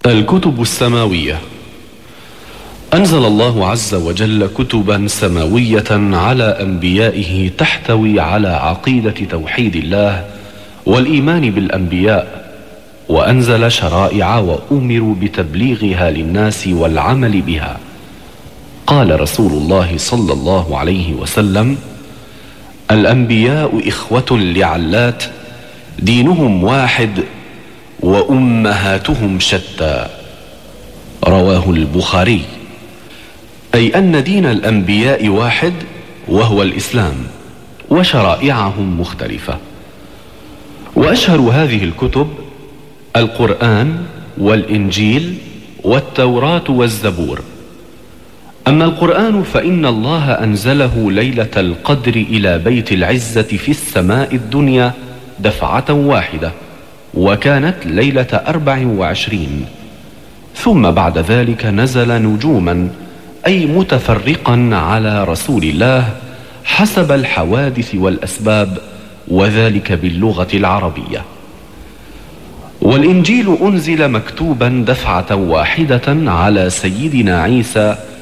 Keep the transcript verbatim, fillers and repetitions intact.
الكتب السماوية. أنزل الله عز وجل كتبا سماوية على أنبيائه تحتوي على عقيدة توحيد الله والإيمان بالأنبياء، وأنزل شرائع وأمروا بتبليغها للناس والعمل بها. قال رسول الله صلى الله عليه وسلم: الأنبياء إخوة لعلات، دينهم واحد وأمهاتهم شتى. رواه البخاري. أي أن دين الأنبياء واحد وهو الإسلام، وشرائعهم مختلفة. وأشهر هذه الكتب القرآن والإنجيل والتوراة والزبور. أما القرآن فإن الله أنزله ليلة القدر إلى بيت العزة في السماء الدنيا دفعة واحدة، وكانت ليلة أربع وعشرين، ثم بعد ذلك نزل نجوما، أي متفرقا على رسول الله حسب الحوادث والأسباب، وذلك باللغة العربية. والإنجيل أنزل مكتوبا دفعة واحدة على سيدنا عيسى